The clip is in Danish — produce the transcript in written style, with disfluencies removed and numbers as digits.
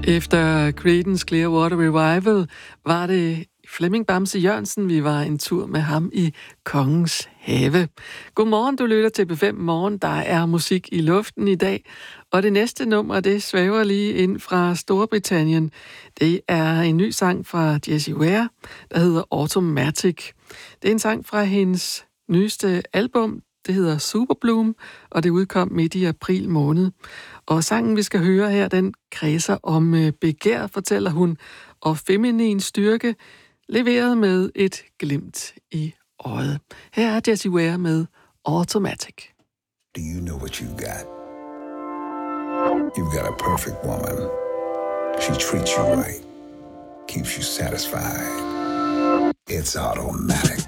Efter Creedence Clearwater Revival var det Flemming Bamse Jørgensen, vi var en tur med ham i Kongens Have. Godmorgen, du lytter til B5 Morgen. Der er musik i luften i dag, og det næste nummer, det svæver lige ind fra Storbritannien. Det er en ny sang fra Jessie Ware, der hedder Automatic. Det er en sang fra hendes nyeste album, det hedder Superbloom, og det udkom midt i april måned. Og sangen, vi skal høre her, den kredser om begær, fortæller hun, og feminin styrke, leveret med et glimt i øjet. Her er Jessie Ware med Automatic. Do you know what you've got? You've got a perfect woman. She treats you right, keeps you satisfied. It's automatic.